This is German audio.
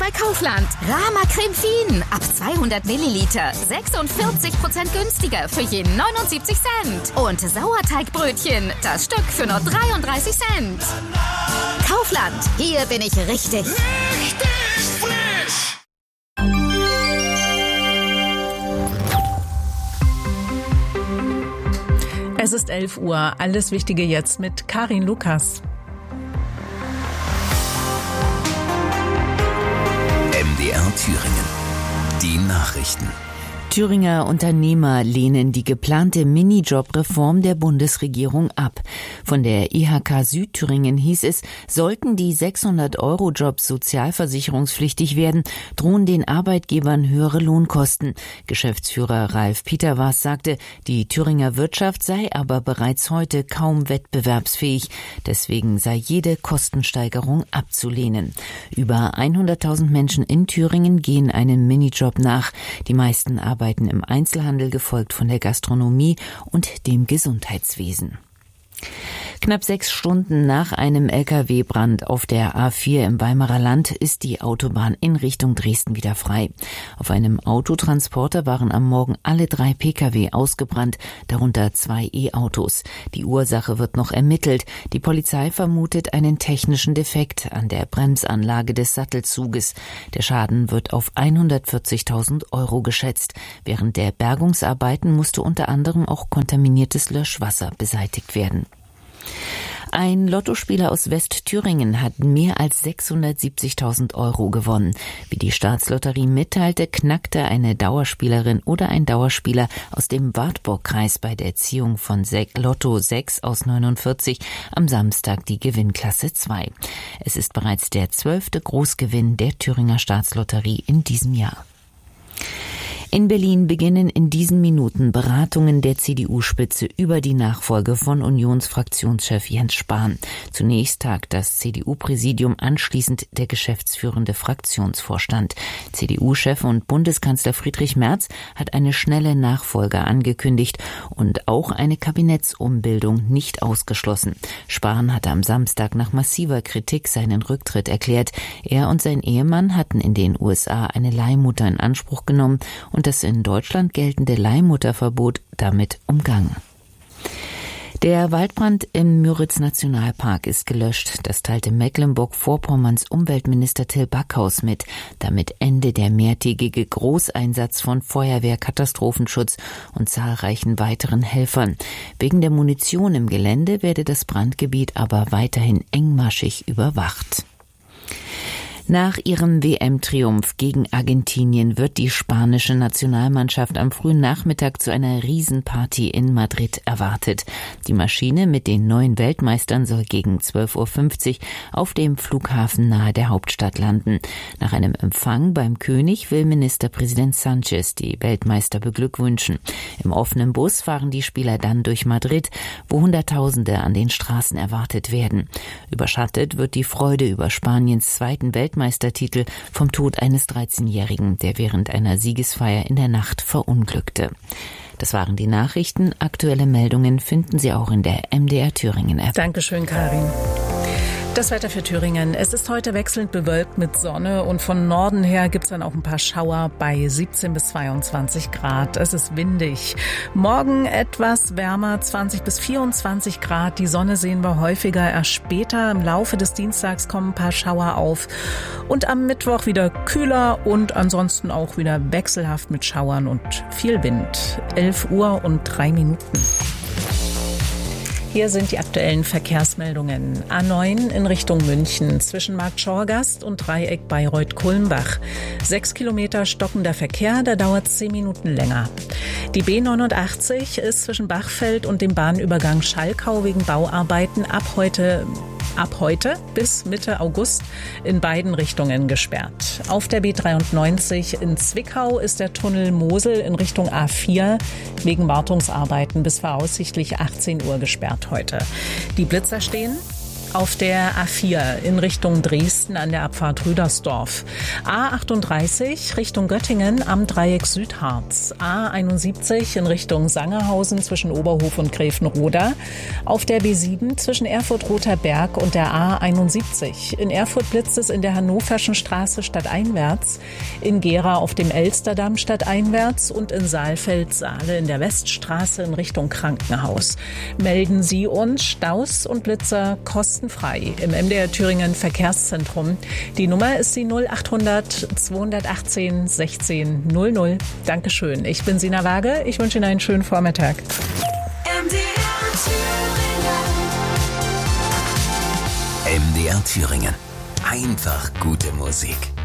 bei Kaufland. Rama Creme Fien ab 200 Milliliter. 46% günstiger für je 79 Cent. Und Sauerteigbrötchen, das Stück für nur 33 Cent. Kaufland, hier bin ich richtig. Richtig frisch! Es ist 11 Uhr. Alles Wichtige jetzt mit Karin Lukas. MDR Thüringen. Die Nachrichten. Thüringer Unternehmer lehnen die geplante Minijob-Reform der Bundesregierung ab. Von der IHK Südthüringen hieß es, sollten die 600-Euro-Jobs sozialversicherungspflichtig werden, drohen den Arbeitgebern höhere Lohnkosten. Geschäftsführer Ralf Peterwas sagte, die Thüringer Wirtschaft sei aber bereits heute kaum wettbewerbsfähig. Deswegen sei jede Kostensteigerung abzulehnen. Über 100.000 Menschen in Thüringen gehen einem Minijob nach. Die meisten arbeiten im Einzelhandel, gefolgt von der Gastronomie und dem Gesundheitswesen. Knapp 6 Stunden nach einem Lkw-Brand auf der A4 im Weimarer Land ist die Autobahn in Richtung Dresden wieder frei. Auf einem Autotransporter waren am Morgen alle 3 Pkw ausgebrannt, darunter 2 E-Autos. Die Ursache wird noch ermittelt. Die Polizei vermutet einen technischen Defekt an der Bremsanlage des Sattelzuges. Der Schaden wird auf 140.000 € geschätzt. Während der Bergungsarbeiten musste unter anderem auch kontaminiertes Löschwasser beseitigt werden. Ein Lottospieler aus Westthüringen hat mehr als 670.000 € gewonnen. Wie die Staatslotterie mitteilte, knackte eine Dauerspielerin oder ein Dauerspieler aus dem Wartburgkreis bei der Ziehung von Lotto 6 aus 49 am Samstag die Gewinnklasse 2. Es ist bereits der 12. Großgewinn der Thüringer Staatslotterie in diesem Jahr. In Berlin beginnen in diesen Minuten Beratungen der CDU-Spitze über die Nachfolge von Unionsfraktionschef Jens Spahn. Zunächst tagt das CDU-Präsidium, anschließend der geschäftsführende Fraktionsvorstand. CDU-Chef und Bundeskanzler Friedrich Merz hat eine schnelle Nachfolge angekündigt und auch eine Kabinettsumbildung nicht ausgeschlossen. Spahn hatte am Samstag nach massiver Kritik seinen Rücktritt erklärt. Er und sein Ehemann hatten in den USA eine Leihmutter in Anspruch genommen und das in Deutschland geltende Leihmutterverbot damit umgangen. Der Waldbrand im Müritz-Nationalpark ist gelöscht. Das teilte Mecklenburg-Vorpommerns Umweltminister Till Backhaus mit. Damit Ende der mehrtägige Großeinsatz von Feuerwehr, Katastrophenschutz und zahlreichen weiteren Helfern. Wegen der Munition im Gelände werde das Brandgebiet aber weiterhin engmaschig überwacht. Nach ihrem WM-Triumph gegen Argentinien wird die spanische Nationalmannschaft am frühen Nachmittag zu einer Riesenparty in Madrid erwartet. Die Maschine mit den neuen Weltmeistern soll gegen 12.50 Uhr auf dem Flughafen nahe der Hauptstadt landen. Nach einem Empfang beim König will Ministerpräsident Sánchez die Weltmeister beglückwünschen. Im offenen Bus fahren die Spieler dann durch Madrid, wo Hunderttausende an den Straßen erwartet werden. Überschattet wird die Freude über Spaniens zweiten Weltmeistertitel vom Tod eines 13-Jährigen, der während einer Siegesfeier in der Nacht verunglückte. Das waren die Nachrichten. Aktuelle Meldungen finden Sie auch in der MDR Thüringen App. Dankeschön, Karin. Das Wetter für Thüringen. Es ist heute wechselnd bewölkt mit Sonne und von Norden her gibt es dann auch ein paar Schauer bei 17 bis 22 Grad. Es ist windig. Morgen etwas wärmer, 20 bis 24 Grad. Die Sonne sehen wir häufiger. Erst später im Laufe des Dienstags kommen ein paar Schauer auf. Und am Mittwoch wieder kühler und ansonsten auch wieder wechselhaft mit Schauern und viel Wind. 11 Uhr und 3 Minuten. Hier sind die aktuellen Verkehrsmeldungen. A9 in Richtung München zwischen Markt Schorgast und Dreieck Bayreuth-Kulmbach. 6 Kilometer stockender Verkehr, da dauert 10 Minuten länger. Die B89 ist zwischen Bachfeld und dem Bahnübergang Schalkau wegen Bauarbeiten ab heute bis Mitte August in beiden Richtungen gesperrt. Auf der B93 in Zwickau ist der Tunnel Mosel in Richtung A4 wegen Wartungsarbeiten bis voraussichtlich 18 Uhr gesperrt heute. Die Blitzer stehen Auf der A4 in Richtung Dresden an der Abfahrt Rüdersdorf. A38 Richtung Göttingen am Dreieck Südharz. A71 in Richtung Sangerhausen zwischen Oberhof und Grevenroda. Auf der B7 zwischen Erfurt-Roter Berg und der A71. In Erfurt blitzt es in der Hannoverschen Straße stadteinwärts. In Gera auf dem Elsterdamm stadteinwärts und in Saalfeld-Saale in der Weststraße in Richtung Krankenhaus. Melden Sie uns Staus und Blitzer kostenfrei im MDR Thüringen Verkehrszentrum. Die Nummer ist die 0800 218 16 00. Dankeschön. Ich bin Sina Waage. Ich wünsche Ihnen einen schönen Vormittag. MDR Thüringen. Einfach gute Musik.